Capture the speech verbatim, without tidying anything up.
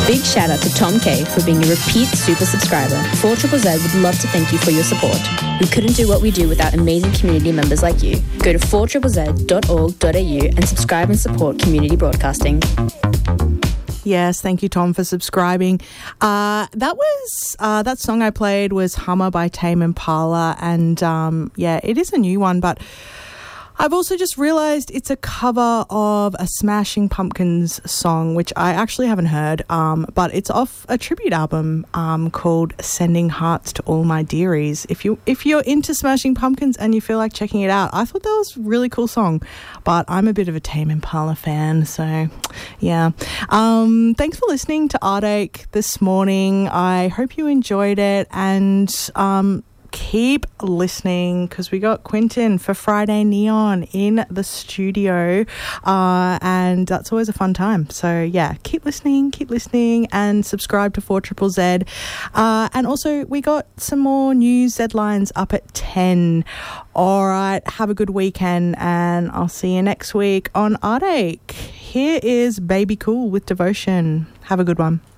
Big shout out to Tom K for being a repeat super subscriber. four Z Z Z would love to thank you for your support. We couldn't do what we do without amazing community members like you. Go to four z z z dot org dot a u and subscribe and support community broadcasting. Yes, thank you, Tom, for subscribing. Uh, that was uh, that song I played was Hummer by Tame Impala, and um, yeah, it is a new one, but I've also just realised it's a cover of a Smashing Pumpkins song, which I actually haven't heard, um, but it's off a tribute album um, called Sending Hearts to All My Dearies. If, you, if you're into Smashing Pumpkins and you feel like checking it out, I thought that was a really cool song, but I'm a bit of a Tame Impala fan, so yeah. Um, thanks for listening to Artache this morning. I hope you enjoyed it, and um, keep listening because we got Quentin for Friday Neon in the studio, uh, and that's always a fun time. So yeah, keep listening, keep listening, and subscribe to four Z Z Z. Uh, and also we got some more news deadlines up at ten. All right, have a good weekend, and I'll see you next week on Artache. Here is Baby Cool with Devotion. Have a good one.